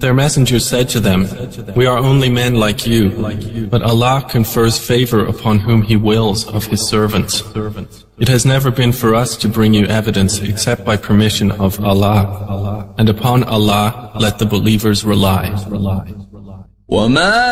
Their messenger said to them, "We are only men like you, but Allah confers favor upon whom He wills of His servants. It has never been for us to bring you evidence except by permission of Allah, and upon Allah let the believers rely."